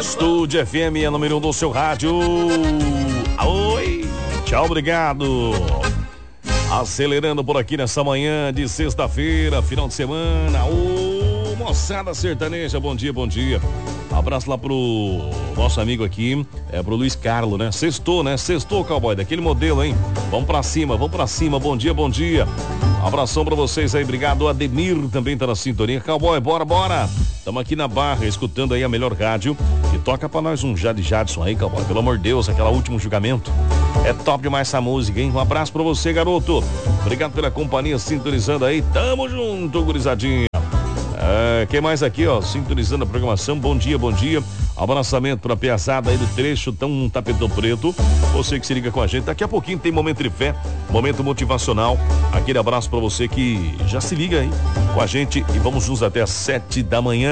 Estúdio FM é número 1 do seu rádio. Oi, tchau, obrigado. Acelerando por aqui nessa manhã de sexta-feira, final de semana. Ô, moçada sertaneja, bom dia, bom dia. Abraço lá pro nosso amigo aqui, pro Luiz Carlos, né? Sextou, né? Sextou, cowboy, daquele modelo, hein? Vamos pra cima, bom dia, bom dia. Abração pra vocês aí, obrigado. Ademir também tá na sintonia. Cowboy, bora. Estamos aqui na Barra, escutando aí a melhor rádio. E toca pra nós um Jade Jadson aí, cowboy. Pelo amor de Deus, aquela último julgamento. É top demais essa música, hein? Um abraço pra você, garoto. Obrigado pela companhia, sintonizando aí. Tamo junto, gurizadinha. Quem mais aqui, ó, sintonizando a programação. Bom dia. Abraçamento pra piazada aí do trecho, tão tapetão preto. Você que se liga com a gente. Daqui a pouquinho tem momento de fé, momento motivacional. Aquele abraço pra você que já se liga aí com a gente e vamos juntos até às 7 da manhã.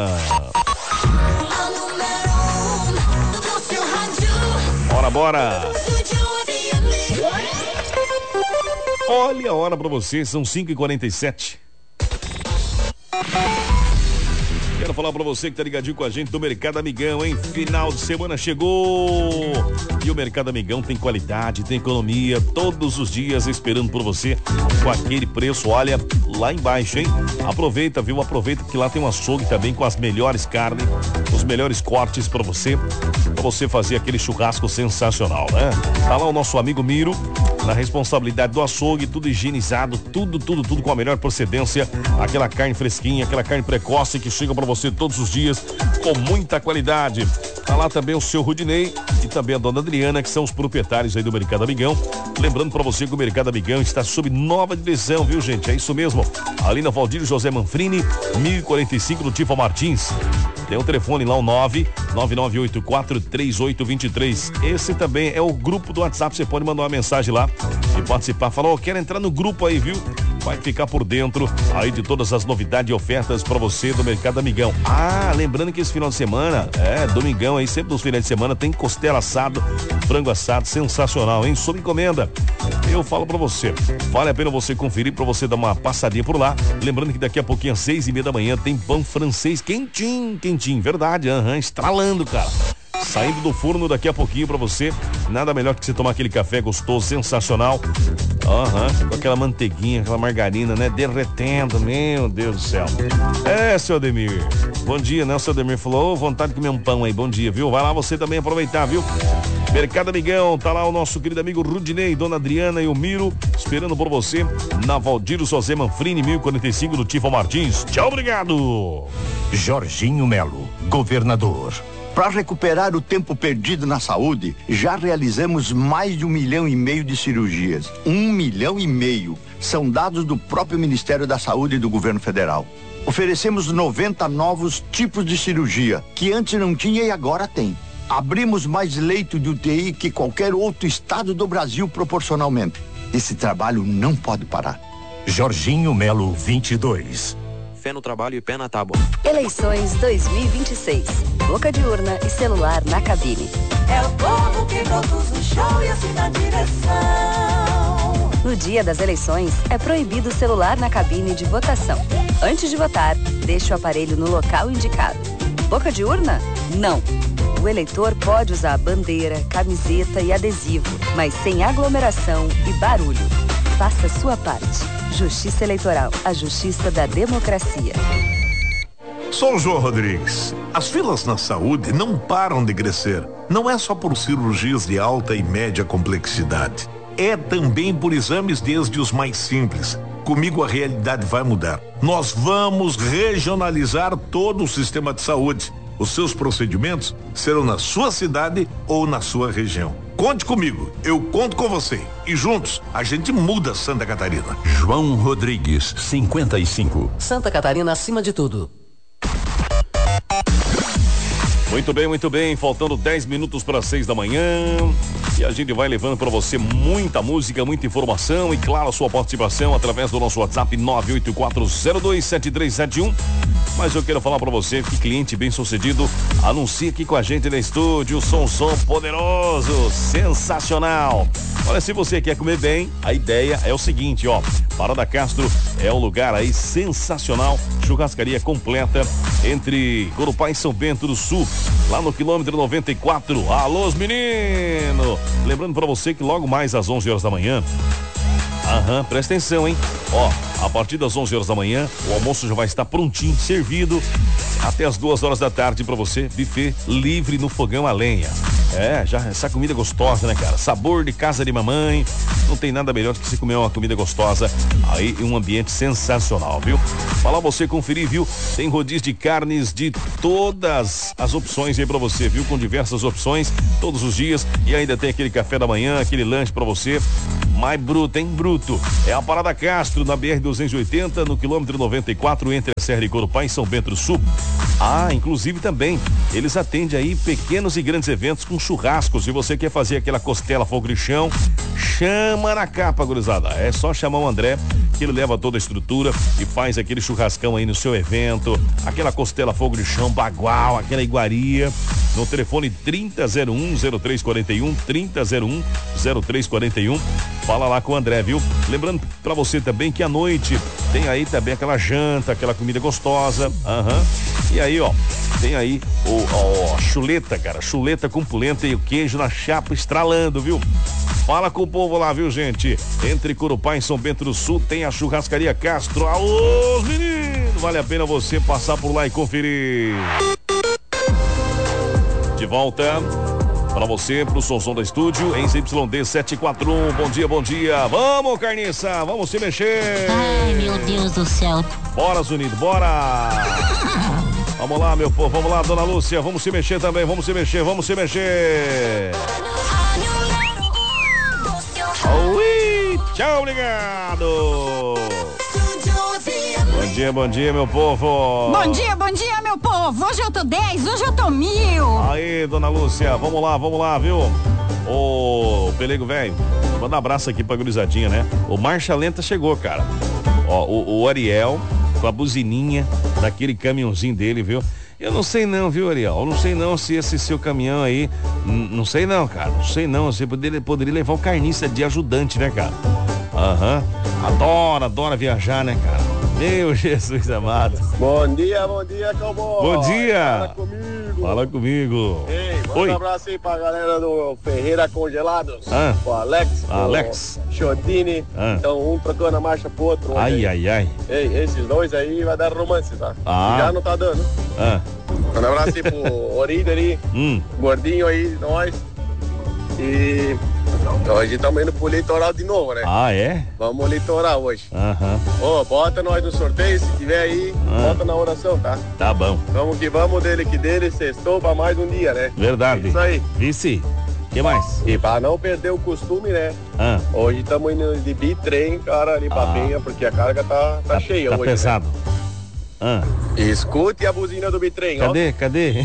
Bora. Olha a hora pra você, são 5h47. Quero falar pra você que tá ligadinho com a gente do Mercado Amigão, hein? Final de semana chegou! E o Mercado Amigão tem qualidade, tem economia, todos os dias esperando por você com aquele preço, olha, lá embaixo, hein? Aproveita, viu? Aproveita que lá tem um açougue também com as melhores carnes, os melhores cortes pra você fazer aquele churrasco sensacional, né? Tá lá o nosso amigo Miro, na responsabilidade do açougue, tudo higienizado, tudo com a melhor procedência, aquela carne fresquinha, aquela carne precoce que chega pra você todos os dias com muita qualidade. Tá lá também o seu Rudinei e também a dona Adriana, que são os proprietários aí do Mercado Amigão. Lembrando pra você que o Mercado Amigão está sob nova direção, viu, gente? É isso mesmo. Ali na Valdir José Manfrini, 1045 do Tifa Martins. Tem o telefone lá, o 999843823. Esse também é o grupo do WhatsApp. Você pode mandar uma mensagem lá e participar. Falou, quero entrar no grupo aí, viu? Vai ficar por dentro aí de todas as novidades e ofertas pra você do Mercado Amigão. Lembrando que esse final de semana, domingão aí, sempre nos finais de semana, tem costela assado, frango assado, sensacional, hein? Sob encomenda. Eu falo pra você, vale a pena você conferir, pra você dar uma passadinha por lá. Lembrando que daqui a pouquinho, às 6h30 da manhã, tem pão francês quentinho, verdade, estralando, cara. Saindo do forno daqui a pouquinho pra você. Nada melhor que você tomar aquele café gostoso, sensacional. Com aquela manteiguinha, aquela margarina, né? Derretendo, meu Deus do céu. Seu Ademir. Bom dia, né? O seu Ademir falou, vontade de comer um pão aí, bom dia, viu? Vai lá você também aproveitar, viu? Mercado Amigão, tá lá o nosso querido amigo Rudinei, dona Adriana e o Miro, esperando por você na Valdir José Manfrini, 1045 do Tifa Martins. Tchau, obrigado. Jorginho Melo, governador. Para recuperar o tempo perdido na saúde, já realizamos mais de 1,5 milhão de cirurgias. 1,5 milhão. São dados do próprio Ministério da Saúde e do Governo Federal. Oferecemos 90 novos tipos de cirurgia, que antes não tinha e agora tem. Abrimos mais leito de UTI que qualquer outro estado do Brasil proporcionalmente. Esse trabalho não pode parar. Jorginho Melo 22. Fé no trabalho e pé na tábua. Eleições 2026. Boca de urna e celular na cabine. É o povo que produz o show e assim na direção. No dia das eleições, é proibido o celular na cabine de votação. Antes de votar, deixe o aparelho no local indicado. Boca de urna? Não. O eleitor pode usar bandeira, camiseta e adesivo, mas sem aglomeração e barulho. Faça a sua parte. Justiça Eleitoral, a justiça da democracia. Sou o João Rodrigues. As filas na saúde não param de crescer. Não é só por cirurgias de alta e média complexidade. É também por exames desde os mais simples. Comigo a realidade vai mudar. Nós vamos regionalizar todo o sistema de saúde. Os seus procedimentos serão na sua cidade ou na sua região. Conte comigo, eu conto com você. E juntos, a gente muda Santa Catarina. João Rodrigues, 55. Santa Catarina acima de tudo. Muito bem, faltando 10 minutos para 6 da manhã. E a gente vai levando para você muita música, muita informação e, claro, a sua participação através do nosso WhatsApp 984027371. Mas eu quero falar para você que cliente bem sucedido anuncia aqui com a gente no estúdio, som poderoso, sensacional. Olha, se você quer comer bem, a ideia é o seguinte, ó, Parada Castro é um lugar aí sensacional, churrascaria completa entre Corupá e São Bento do Sul. lá no quilômetro 94. Alô, menino! Lembrando pra você que logo mais às 11 horas da manhã, presta atenção, hein? Ó, a partir das 11 horas da manhã, o almoço já vai estar prontinho, servido, até as 2 horas da tarde pra você, buffet livre no fogão a lenha. Já essa comida gostosa, né, cara? Sabor de casa de mamãe. Não tem nada melhor do que você comer uma comida gostosa aí em um ambiente sensacional, viu? Fala você conferir, viu? Tem rodízio de carnes de todas as opções aí pra você, viu? Com diversas opções todos os dias, e ainda tem aquele café da manhã, aquele lanche pra você. Mais bruto, hein? Bruto. É a Parada Castro, na BR-280, no quilômetro 94, entre a Serra de Corupá e São Bento do Sul. Inclusive também, eles atendem aí pequenos e grandes eventos com churrascos. Se você quer fazer aquela costela fogo de chão, chama na capa, gurizada. É só chamar o André, que ele leva toda a estrutura e faz aquele churrascão aí no seu evento, aquela costela fogo de chão, bagual, aquela iguaria, no telefone 3001-0341, 3001-0341. Fala lá com o André, viu? Lembrando pra você também que à noite tem aí também aquela janta, aquela comida gostosa. E aí, ó, tem aí a chuleta, cara, chuleta com polenta e o queijo na chapa estralando, viu? Fala com o povo lá, viu, gente? Entre Corupá e São Bento do Sul tem a Churrascaria Castro. Alô, meninos! Vale a pena você passar por lá e conferir. De volta para você, pro Som da Estúdio, em ZYD 741. Bom dia, bom dia. Vamos, carniça, vamos se mexer. Ai, meu Deus do céu. Bora, Zunido, bora. Vamos lá, meu povo, vamos lá, dona Lúcia, vamos se mexer também, vamos se mexer. Oi, tchau, obrigado. Bom dia, meu povo. Bom dia, meu povo. Hoje eu tô 10, hoje eu tô 1000. Aí, dona Lúcia, vamos lá, viu? Ô, Pelego, velho, manda um abraço aqui pra gurizadinha, né? O Marcha Lenta chegou, cara. Ó, o Ariel, com a buzininha daquele caminhãozinho dele, viu? Eu não sei não, viu, Ariel? Eu não sei não se esse seu caminhão aí, não sei não, cara. Não sei não, você poderia levar o carniça de ajudante, né, cara? Adora viajar, né, cara? Meu Jesus amado. Bom dia, cowboy. Bom dia. Fala comigo. Ei, manda um abraço aí pra galera do Ferreira Congelados. O Alex. O Chodini. Então, um trocando a marcha pro outro. Ai. Ei, esses dois aí vai dar romance, tá? Já não tá dando. Manda um abraço aí pro Orido ali. Gordinho aí, nós. E hoje estamos indo pro litoral de novo, né? É? Vamos ao litoral hoje. Bota nós no sorteio, se tiver aí, bota na oração, tá? Tá bom. Vamos que vamos, dele, sextou pra mais um dia, né? Verdade. Isso aí. Vice, que mais? E pra não perder o costume, né? Hoje estamos indo de bitrem, cara, ali pra Penha, porque a carga tá cheia hoje. Tá pesado. Né? Escute a buzina do bitrem, ó. Cadê?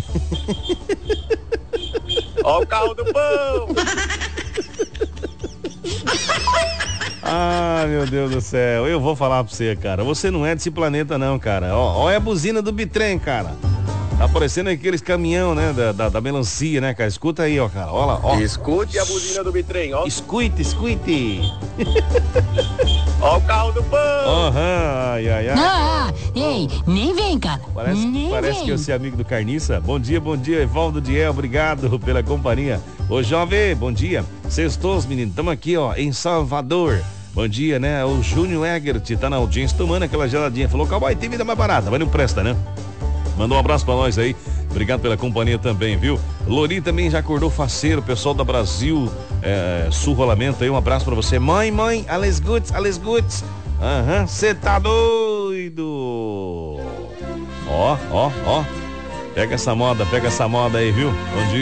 Ó o carro do pão! Meu Deus do céu, eu vou falar pra você, cara, você não é desse planeta não, cara. Ó é a buzina do bitrem, cara. Tá parecendo aqueles caminhão, né, da melancia, né, cara? Escuta aí, ó, cara, ó lá, ó. Escute a buzina do bitrem, ó. Escute. Ó o carro do pão. Ai. Ei, nem vem, cara. Parece que eu sou amigo do Carniça. Bom dia, Evaldo Diel, obrigado pela companhia. Ô, jovem, bom dia. Sextou, meninos, estamos aqui, ó, em Salvador. Bom dia, né? O Júnior Egert tá na audiência tomando aquela geladinha. Falou, cowboy, tem vida mais barata, mas não presta, né? Mandou um abraço pra nós aí. Obrigado pela companhia também, viu? Lori também já acordou faceiro, pessoal da Brasil Sul Rolamento aí, um abraço pra você. Mãe, alles gut. Cê tá doido. Ó. Pega essa moda aí, viu? Bom dia.